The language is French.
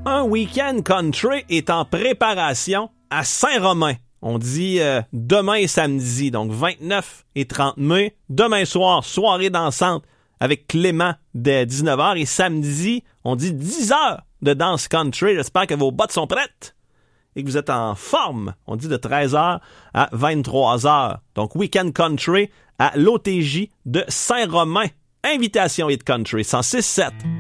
Un week-end country est en préparation à Saint-Romain. On dit demain et samedi, donc 29 et 30 mai. Demain soir, soirée dansante avec Clément dès 19h. Et samedi, on dit 10h de danse country. J'espère que vos bottes sont prêtes et que vous êtes en forme. On dit de 13h à 23h. Donc, week-end country à l'OTJ de Saint-Romain. Invitation Hit Country 106.7.